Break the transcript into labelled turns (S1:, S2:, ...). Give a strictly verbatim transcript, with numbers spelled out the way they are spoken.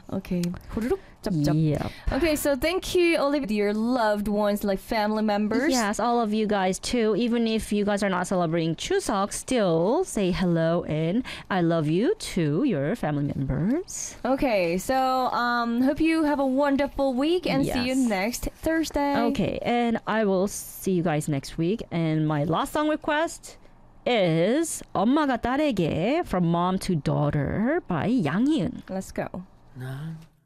S1: Okay. 후루룩 짭짭.
S2: Yeah.
S1: Okay, so thank you, all of your loved ones, like family members.
S2: Yes, all of you guys too. Even if you guys are not celebrating Chuseok, still say hello and I love you to your family members.
S1: Okay, so um, hope you have a wonderful week and see you
S2: Yes.
S1: next Thursday.
S2: Okay, and I will see you guys next week. And my last song request is 엄마가 딸에게 from mom to daughter by 양희은.
S1: Let's go.
S3: 난